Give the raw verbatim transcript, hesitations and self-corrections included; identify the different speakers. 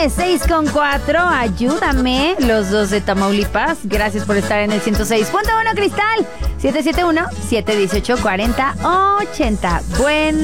Speaker 1: tarde, seis con cuatro. Ayúdame, los dos de Tamaulipas. Gracias por estar en el ciento seis punto uno Cristal. siete siete uno, siete uno ocho, cuatro cero ocho cero. Buen